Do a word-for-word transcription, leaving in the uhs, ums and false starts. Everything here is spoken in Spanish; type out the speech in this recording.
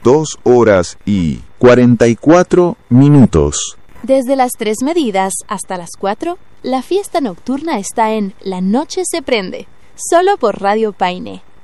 dos horas y cuarenta y cuatro minutos. Desde las tres medidas hasta las cuatro, la fiesta nocturna está en La Noche se Prende, solo por Radio Paine.